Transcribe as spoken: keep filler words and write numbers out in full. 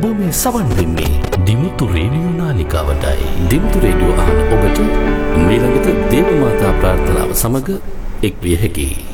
ඔබ මේ සවන් දෙන්නේ දිමුතු රේඩියෝ නාලිකාවටයි. දිමුතු රේඩියෝ අහන ඔබට මීළඟට දේව මාතා ප්‍රාර්ථනාව සමග එක් විය හැකියි.